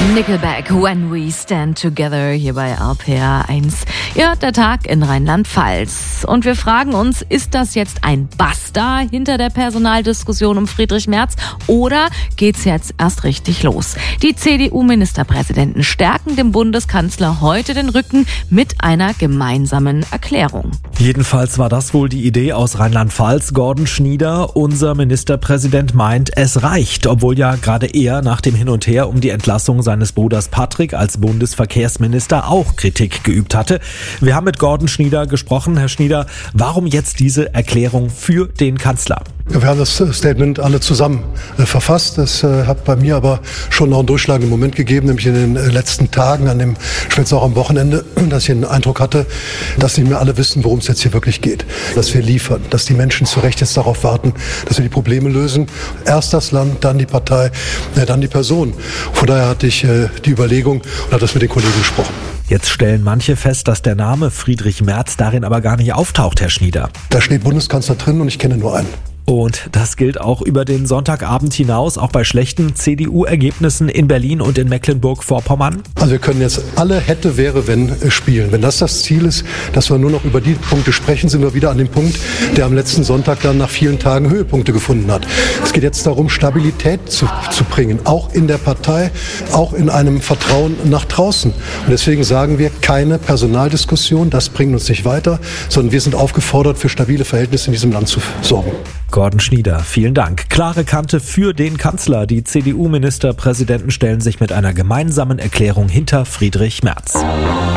Nickelback, When We Stand Together, hier bei RPR 1. Ja, der Tag in Rheinland-Pfalz. Und wir fragen uns, ist das jetzt ein Basta hinter der Personaldiskussion um Friedrich Merz oder geht's jetzt erst richtig los? Die CDU-Ministerpräsidenten stärken dem Bundeskanzler heute den Rücken mit einer gemeinsamen Erklärung. Jedenfalls war das wohl die Idee aus Rheinland-Pfalz. Gordon Schnieder, unser Ministerpräsident, meint, es reicht, obwohl ja gerade er nach dem Hin und Her um die Entlassung seines Bruders Patrick als Bundesverkehrsminister auch Kritik geübt hatte. Wir haben mit Gordon Schnieder gesprochen. Herr Schnieder, warum jetzt diese Erklärung für den Kanzler? Ja, wir haben das Statement alle zusammen verfasst. Das hat bei mir aber schon noch einen durchschlagenden Moment gegeben, nämlich in den letzten Tagen, spätestens auch am Wochenende, dass ich den Eindruck hatte, dass nicht mehr alle wissen, worum es jetzt hier wirklich geht. Dass wir liefern, dass die Menschen zu Recht jetzt darauf warten, dass wir die Probleme lösen. Erst das Land, dann die Partei, dann die Person. Von daher hatte ich die Überlegung und habe das mit den Kollegen gesprochen. Jetzt stellen manche fest, dass der Name Friedrich Merz darin aber gar nicht auftaucht, Herr Schnieder. Da steht Bundeskanzler drin und ich kenne nur einen. Und das gilt auch über den Sonntagabend hinaus, auch bei schlechten CDU-Ergebnissen in Berlin und in Mecklenburg-Vorpommern? Also wir können jetzt alle hätte, wäre, wenn spielen. Wenn das Ziel ist, dass wir nur noch über die Punkte sprechen, sind wir wieder an dem Punkt, der am letzten Sonntag dann nach vielen Tagen Höhepunkte gefunden hat. Es geht jetzt darum, Stabilität zu bringen, auch in der Partei, auch in einem Vertrauen nach draußen. Und deswegen sagen wir, keine Personaldiskussion, das bringt uns nicht weiter, sondern wir sind aufgefordert, für stabile Verhältnisse in diesem Land zu sorgen. Gordon Schnieder, vielen Dank. Klare Kante für den Kanzler. Die CDU-Ministerpräsidenten stellen sich mit einer gemeinsamen Erklärung hinter Friedrich Merz.